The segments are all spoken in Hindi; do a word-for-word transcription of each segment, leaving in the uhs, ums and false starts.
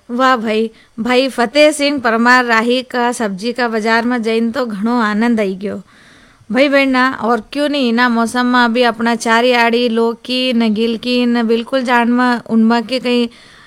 वाह भाई भाई फतेह सिंह परमार राही का सब्जी का बाजार में जईन तो घणो आनंद आई गयो भाई बहना। और क्यों नहीं ना मौसम में अभी अपना चारी आड़ी लौकी न गिलकी न बिल्कुल जान में उनमें के कहीं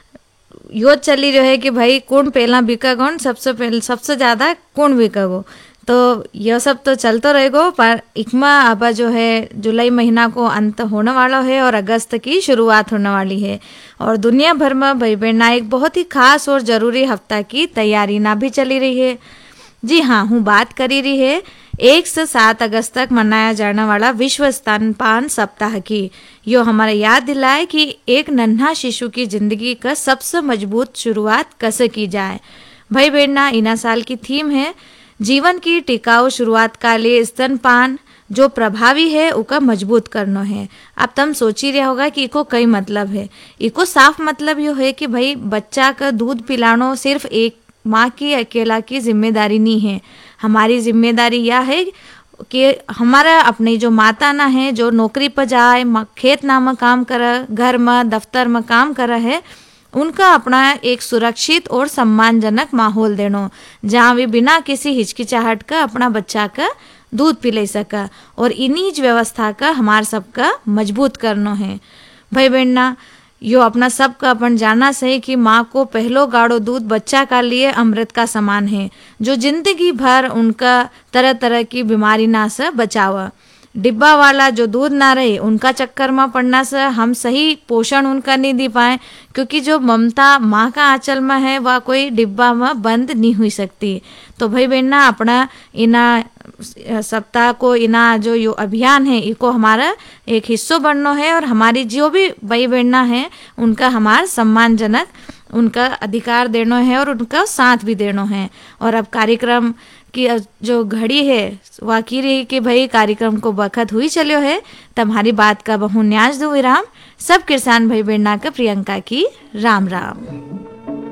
यो चली रहो है कि भाई कौन पहला बिका कौन सबसे पहले सबसे ज़्यादा कौन बिका गो। तो यह सब तो चलते रहेगो पर इकमा अब जो है जुलाई महीना को अंत होने वाला है और अगस्त की शुरुआत होने वाली है और दुनिया भर में भाई बहना एक बहुत ही खास और ज़रूरी हफ्ता की तैयारी ना भी चली रही है। जी हाँ, हूँ बात करी रही है एक से सात अगस्त तक मनाया जाने वाला विश्व स्तनपान सप्ताह की। यो हमारा याद दिलाए कि एक नन्हा शिशु की जिंदगी का सबसे मजबूत शुरुआत कैसे की जाए। भाई बहना इना साल की थीम है जीवन की टिकाऊ शुरुआत का लिए स्तनपान जो प्रभावी है उका मजबूत करना है। अब तुम सोच ही रहे होगा कि इको कई मतलब है। इको साफ मतलब यो है कि भाई बच्चा का दूध पिलानो सिर्फ एक माँ की अकेला की जिम्मेदारी नहीं है। हमारी जिम्मेदारी यह है कि हमारा अपनी जो माता ना है जो नौकरी पर जाए खेत ना में काम करे घर में दफ्तर में काम करे है उनका अपना एक सुरक्षित और सम्मानजनक माहौल देना जहाँ वे बिना किसी हिचकिचाहट का अपना बच्चा का दूध पी ले सका और इन्हीं व्यवस्था का हमार सबका मजबूत करना है। भाई बहना यो अपना सबका अपन जाना सही कि माँ को पहलो गाढ़ो दूध बच्चा का लिए अमृत का समान है जो जिंदगी भर उनका तरह तरह की बीमारी ना से बचावा। डिब्बा वाला जो दूध ना रहे उनका चक्कर में पड़ना से हम सही पोषण उनका नहीं दे पाए क्योंकि जो ममता माँ का आंचल में है वह कोई डिब्बा में बंद नहीं हुई सकती। तो भाई बहना अपना इना सप्ताह को इना जो यो अभियान है इको हमारा एक हिस्सों बनना है और हमारी जो भी भाई बहना है उनका हमारा सम्मानजनक उनका अधिकार देना है और उनका साथ भी देना है। और अब कार्यक्रम की जो घड़ी है वाकई रही कि भाई कार्यक्रम को बखत हुई चलो है तब हमारी बात का बहु न्याज दो विराम। सब किसान भाई बहना का प्रियंका की राम राम।